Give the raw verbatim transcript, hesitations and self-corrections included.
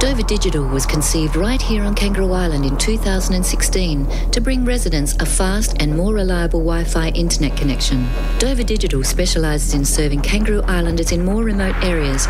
Dover Digital was conceived right here on Kangaroo Island in two thousand sixteen to bring residents a fast and more reliable Wi-Fi internet connection. Dover Digital specialises in serving Kangaroo Islanders in more remote areas